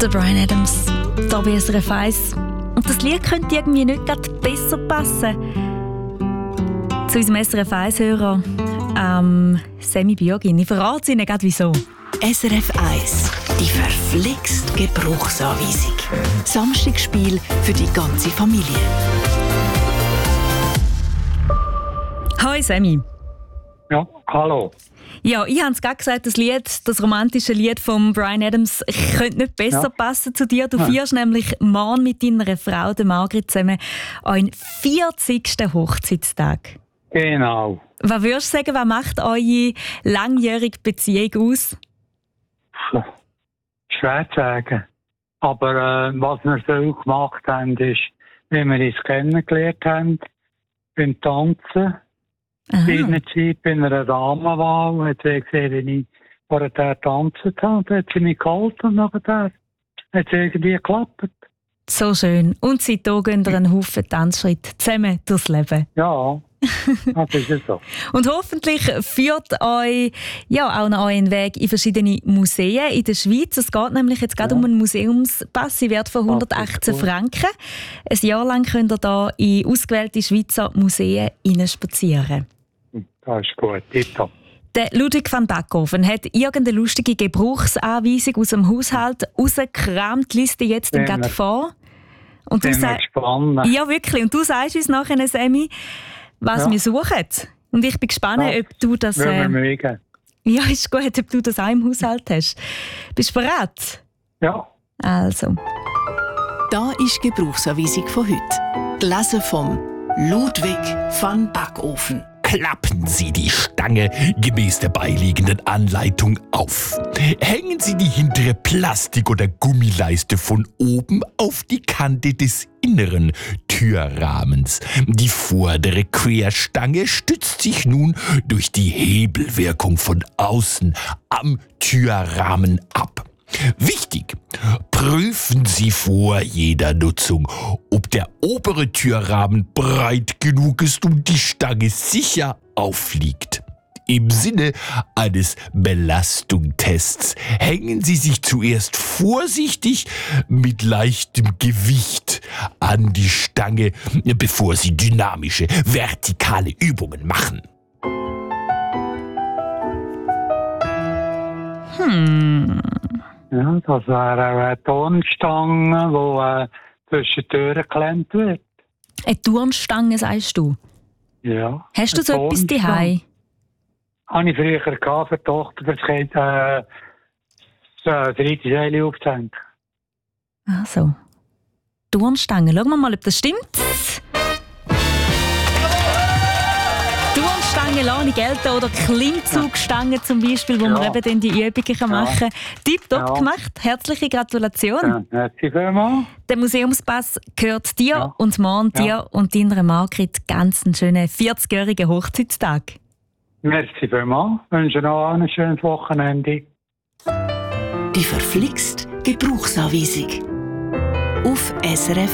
Der Bryan Adams, hier bei SRF 1. Und das Lied könnte irgendwie nicht gerade besser passen. Zu unserem SRF 1-Hörer, Sammy Björgin. Ich verrate Ihnen gerade wieso. SRF 1, die verflixt Gebrauchsanweisung. Samstagsspiel für die ganze Familie. Hi Sammy. Ja, hallo. Ja, ich habe es gerade gesagt, das romantische Lied von Bryan Adams könnte nicht besser passen zu dir. Du feierst nämlich morgen mit deiner Frau, der Margrit, zusammen euren 40. Hochzeitstag. Genau. Was würdest du sagen, was macht eure langjährige Beziehung aus? Schwer zu sagen. Aber was wir so gemacht haben, ist, wie wir uns kennengelernt haben, beim Tanzen. Seinerzeit bei einer Damenwahl hat sie gesehen, wie ich vorher getanzt habe. Dann hat sie mich gehalten und nachher hat es irgendwie geklappt. So schön. Und seitdem gehen ihr einen Haufen Tanzschritte zusammen durchs Leben. Ja, das ist es so. Und hoffentlich führt euch auch noch euren Weg in verschiedene Museen in der Schweiz. Es geht nämlich jetzt gerade um einen Museumspass im Wert von 118 Franken. Ein Jahr lang könnt ihr hier in ausgewählte Schweizer Museen hineinspazieren. Das ist gut, tipptopp. Der Ludwig van Backhoven hat irgendeine lustige Gebrauchsanweisung aus dem Haushalt rausgekramt, die Liste jetzt gerade vor. Und du sagst, ja wirklich, und du sagst uns nachher, Sammy, was wir suchen. Und ich bin gespannt, ob du das... ja, ist gut, ob du das auch im Haushalt hast. Bist du bereit? Ja. Also. Da ist die Gebrauchsanweisung von heute. Gelesen vom Ludwig van Backhoven. Klappen Sie die Stange gemäß der beiliegenden Anleitung auf. Hängen Sie die hintere Plastik- oder Gummileiste von oben auf die Kante des inneren Türrahmens. Die vordere Querstange stützt sich nun durch die Hebelwirkung von außen am Türrahmen ab. Wichtig, prüfen Sie vor jeder Nutzung, ob der obere Türrahmen breit genug ist und die Stange sicher aufliegt. Im Sinne eines Belastungstests hängen Sie sich zuerst vorsichtig mit leichtem Gewicht an die Stange, bevor Sie dynamische, vertikale Übungen machen. Ja, das wäre auch eine Turnstange, die zwischen die Türen geklemmt wird. Eine Turnstange, sagst du? Ja. Hast du so etwas daheim? Habe ich früher gehabt, für die Tochter, das Kind, dritte Seile aufzuhängen. Also. Turnstange. Schauen wir mal, ob das stimmt. Turnstange lasse ich gelten oder Klimmzugstange zum Beispiel, wo man eben dann die Übungen machen kann. Tipptopp gemacht. Herzliche Gratulation. Ja, merci vielmals. Der Museumspass gehört dir und morgen dir und deiner Margrit ganz einen schönen 40-jährigen Hochzeitstag. Merci vielmals. Ich wünsche noch ein schönes Wochenende. Die verflixt Gebrauchsanweisung. Auf SRF